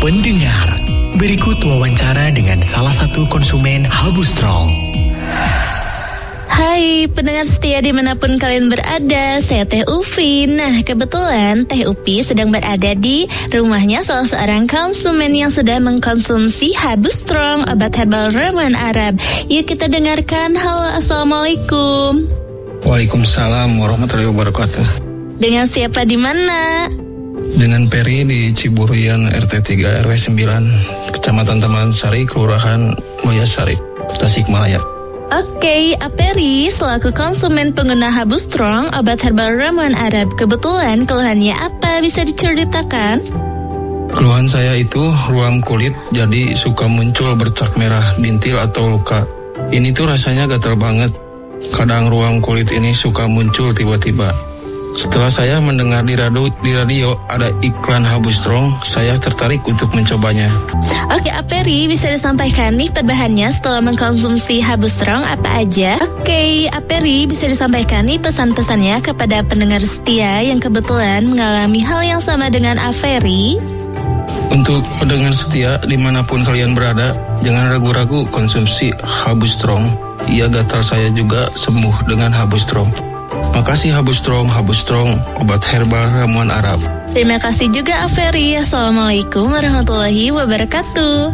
Pendengar, berikut wawancara dengan salah satu konsumen Habu Strong. Hai pendengar setia dimanapun kalian berada, saya Teh Ufi. Nah kebetulan Teh Upi sedang berada di rumahnya salah seorang konsumen yang sudah mengkonsumsi Habu Strong, obat herbal ramuan Arab. Yuk kita dengarkan. Halo, assalamualaikum. Waalaikumsalam warahmatullahi wabarakatuh. Dengan siapa di mana? Dengan Peri di Ciburian RT 3 RW 9 Kecamatan Taman Sari, Kelurahan Boyasari, Tasikmalaya. Oke, Aperi selaku konsumen pengguna Habu Strong, obat herbal ramuan Arab, kebetulan keluhannya apa, bisa diceritakan? Keluhan saya itu ruam kulit, jadi suka muncul bercak merah, bintil atau luka. Ini tuh rasanya gatal banget. Kadang ruam kulit ini suka muncul tiba-tiba. Setelah saya mendengar di radio ada iklan Habu Strong, saya tertarik untuk mencobanya. Oke, Aperi bisa disampaikan nih perbahannya setelah mengkonsumsi Habu Strong apa aja? Oke, Aperi bisa disampaikan nih pesan-pesannya kepada pendengar setia yang kebetulan mengalami hal yang sama dengan Aperi. Untuk pendengar setia dimanapun kalian berada, jangan ragu-ragu konsumsi Habu Strong. Iya, gatal saya juga sembuh dengan Habu Strong. Makasih Habu Strong, obat herbal ramuan Arab. Terima kasih juga Aferi. Assalamualaikum warahmatullahi wabarakatuh.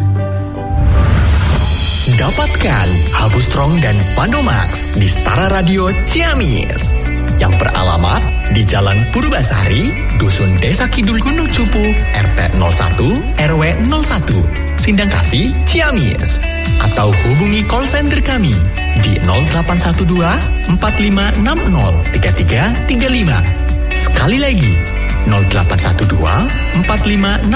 Dapatkan Habu Strong dan Pandomax di Setara Radio Ciamis yang beralamat di Jalan Purbasari, Dusun Desa Kidul Gunung Cupu, RT 01 RW 01, Sindangkasih, Ciamis. Atau hubungi call center kami di 0812 4560 3335. Sekali lagi 0812 4560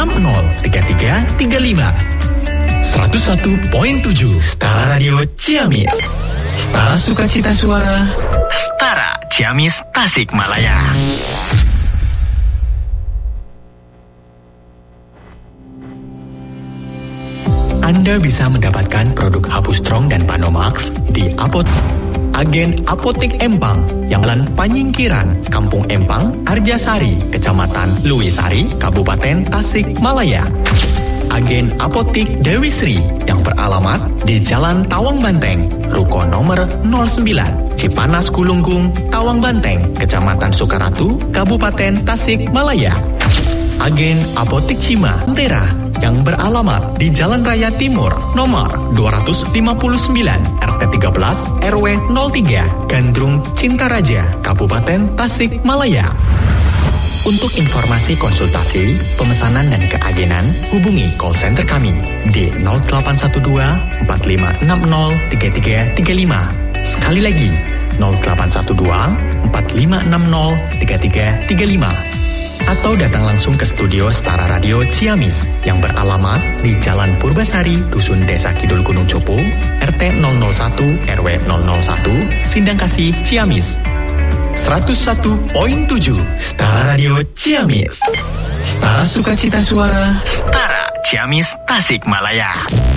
3335. 101.7 Setara Radio Ciamis. Setara Sukacita Suara. Setara Ciamis Tasikmalaya. Anda bisa mendapatkan produk Habu Strong dan Pandomax di Agen Apotek Empang yang Jalan Panyingkiran, Kampung Empang, Arjasari, Kecamatan Luwisari, Kabupaten Tasikmalaya. Agen Apotek Dewi Sri yang beralamat di Jalan Tawang Banteng, Ruko nomor 09, Cipanas Kulungkung, Tawang Banteng, Kecamatan Sukaratu, Kabupaten Tasikmalaya. Agen Apotek Cima Tera yang beralamat di Jalan Raya Timur nomor 259 RT 13 RW 03 Gandrung Cintaraja, Kabupaten Tasikmalaya. Untuk informasi konsultasi, pemesanan dan keagenan, hubungi call center kami di 0812 4560 3335. Sekali lagi 0812 4560 3335. Atau datang langsung ke studio Setara Radio Ciamis yang beralamat di Jalan Purbasari, Dusun Desa Kidul Gunung Cupu, RT 001 RW 001, Sindangkasih, Ciamis. 101.7 Setara Radio Ciamis. Setara Sukacita Suara. Setara Ciamis Tasikmalaya.